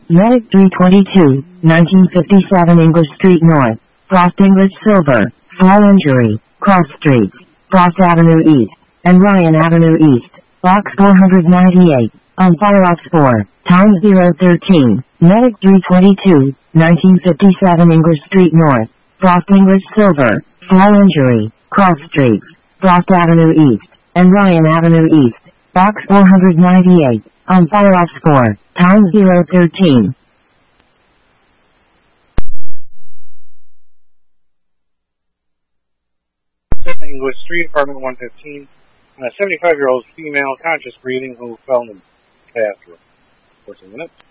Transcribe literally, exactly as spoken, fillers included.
Medic three twenty-two, nineteen fifty-seven English Street North, Frost English Silver, Fall Injury, Cross Streets, Frost Avenue East, and Ryan Avenue East, Box four ninety-eight, on Fire Ops four, Time zero thirteen, Medic three twenty-two, nineteen fifty-seven English Street North, Frost English Silver, Fall Injury, Cross Streets, Frost Avenue East, and Ryan Avenue East, Box four ninety-eight, on Fire Ops four, Time zero thirteen. English Street, apartment one fifteen, and a seventy-five-year-old female conscious breathing who fell in the bathroom. fourteen minutes.